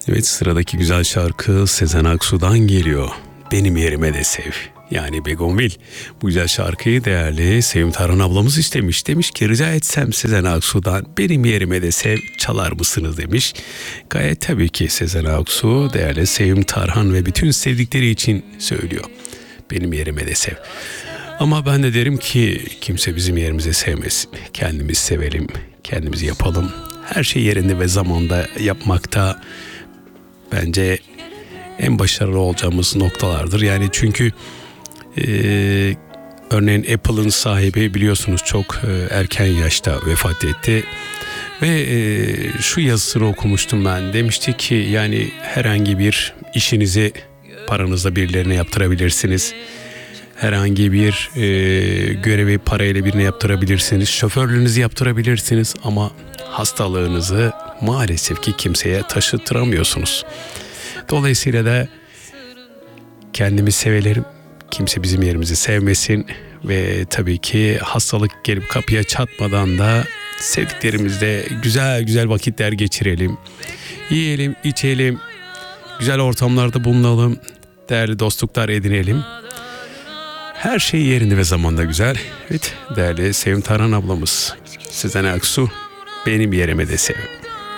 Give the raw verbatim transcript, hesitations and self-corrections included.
Evet, sıradaki güzel şarkı Sezen Aksu'dan geliyor. Benim yerime de sev. Yani Begonvil. Bu güzel şarkıyı değerli Sevim Tarhan ablamız istemiş. Demiş ki rica etsem Sezen Aksu'dan benim yerime de sev çalar mısınız demiş. Gayet tabii ki Sezen Aksu değerli Sevim Tarhan ve bütün sevdikleri için söylüyor. Benim yerime de sev. Ama ben de derim ki kimse bizim yerimize sevmesin. Kendimiz sevelim, kendimiz yapalım. Her şey yerinde ve zamanda yapmakta bence en başarılı olacağımız noktalardır. Yani çünkü e, örneğin Apple'ın sahibi biliyorsunuz çok e, erken yaşta vefat etti. Ve e, şu yazısını okumuştum ben. Demişti ki yani herhangi bir işinizi paranızla birilerine yaptırabilirsiniz. Herhangi bir e, görevi parayla birine yaptırabilirsiniz. Şoförlüğünüzü yaptırabilirsiniz ama hastalığınızı maalesef ki kimseye taşıttıramıyorsunuz. Dolayısıyla da kendimizi sevelim. Kimse bizim yerimizi sevmesin. Ve tabii ki hastalık gelip kapıya çatmadan da sevdiklerimizle güzel güzel vakitler geçirelim. Yiyelim, içelim. Güzel ortamlarda bulunalım. Değerli dostluklar edinelim. Her şey yerinde ve zamanda güzel. Evet, değerli Sevim Tarhan ablamız Sezen Aksu benim yerime de sev.